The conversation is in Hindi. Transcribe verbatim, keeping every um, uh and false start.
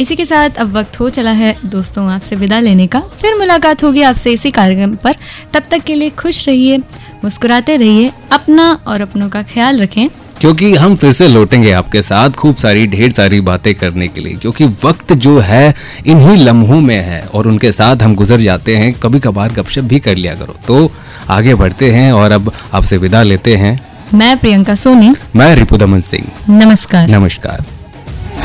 इसी के साथ अब वक्त हो चला है दोस्तों आपसे विदा लेने का। फिर मुलाकात होगी आपसे इसी कार्यक्रम पर। तब तक के लिए खुश रहिए, मुस्कुराते रहिए, अपना और अपनों का ख्याल रखें, क्योंकि हम फिर से लौटेंगे आपके साथ खूब सारी ढेर सारी बातें करने के लिए, क्योंकि वक्त जो है इन्हीं लम्हों में है और उनके साथ हम गुजर जाते हैं। कभी कभार गपशप भी कर लिया करो। तो आगे बढ़ते हैं और अब आपसे विदा लेते हैं। मैं प्रियंका सोनी, मैं रिपुदमन सिंह। नमस्कार। नमस्कार।